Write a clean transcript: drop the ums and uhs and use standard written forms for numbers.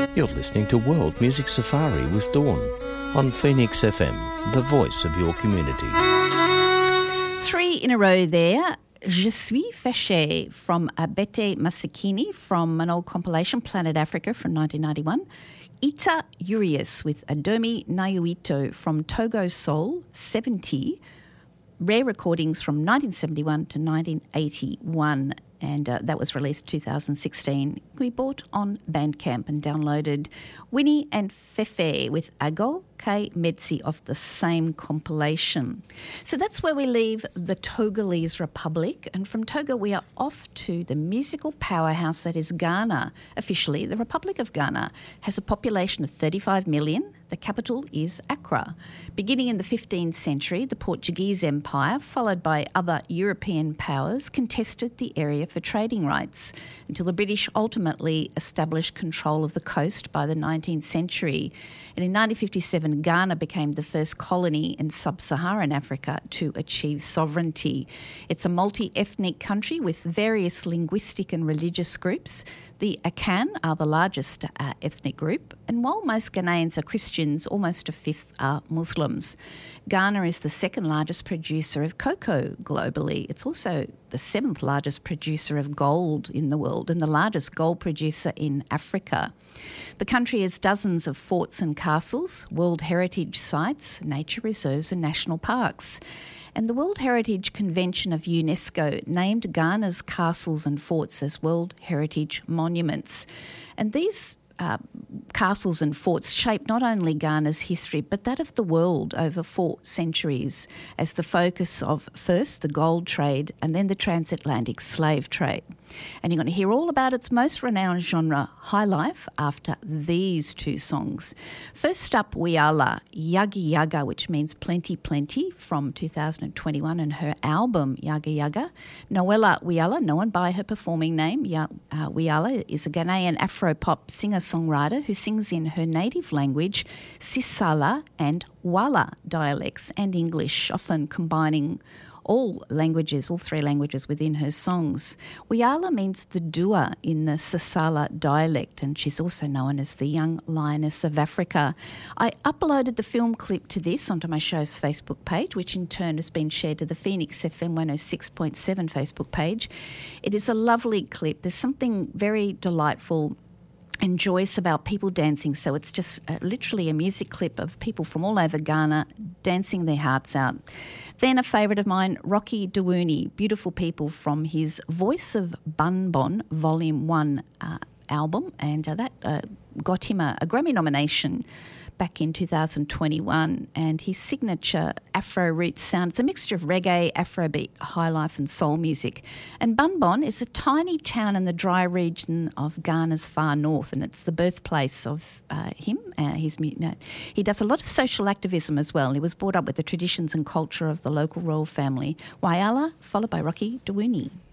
You're listening to World Music Safari with Dawn on Phoenix FM, the voice of your community. 3 in a row there. Je suis fâché from Abete Masikini from an old compilation, Planet Africa, from 1991. Ita Urias with Adomi Nayuito from Togo Soul, 70. Rare recordings from 1971 to 1981. And that was released 2016. We bought on Bandcamp and downloaded Winnie and Fefe with Ago K Medsi of the same compilation. So that's where we leave the Togolese Republic. And from Togo, we are off to the musical powerhouse that is Ghana. Officially, the Republic of Ghana has a population of 35 million. The capital is Accra. Beginning in the 15th century, the Portuguese Empire, followed by other European powers, contested the area for trading rights until the British ultimately established control of the coast by the 19th century. And in 1957, Ghana became the first colony in sub-Saharan Africa to achieve sovereignty. It's a multi-ethnic country with various linguistic and religious groups. The Akan are the largest ethnic group, and while most Ghanaians are Christians, almost a fifth are Muslims. Ghana is the second largest producer of cocoa globally. It's also the 7th largest producer of gold in the world and the largest gold producer in Africa. The country has dozens of forts and castles, World Heritage sites, nature reserves and national parks. And the World Heritage Convention of UNESCO named Ghana's castles and forts as World Heritage Monuments. And these castles and forts shaped not only Ghana's history but that of the world over 4 centuries as the focus of first the gold trade and then the transatlantic slave trade. And you're going to hear all about its most renowned genre, high life, after these 2 songs. First up, Wiala, Yaga Yaga, which means plenty, plenty, from 2021 and her album, Yaga Yaga. Noella Wiala, known by her performing name, Wiala, is a Ghanaian Afro-pop singer-songwriter who sings in her native language, Sisala and Wala dialects and English, often combining all 3 languages within her songs. Wiala means the doer in the Sisala dialect, and she's also known as the Young Lioness of Africa. I uploaded the film clip to this onto my show's Facebook page, which in turn has been shared to the Phoenix FM 106.7 Facebook page. It is a lovely clip. There's something very delightful and joyous about people dancing. So it's just literally a music clip of people from all over Ghana dancing their hearts out. Then a favourite of mine, Rocky Dewuni, Beautiful People, from his Voice of Bun Bon Volume 1 album, and that got him a Grammy nomination back in 2021, and his signature Afro roots sound. It's a mixture of reggae, Afrobeat, highlife and soul music. And Bun Bon is a tiny town in the dry region of Ghana's far north, and it's the birthplace of him. He does a lot of social activism as well. He was brought up with the traditions and culture of the local royal family. Wiala, followed by Rocky Dewuni.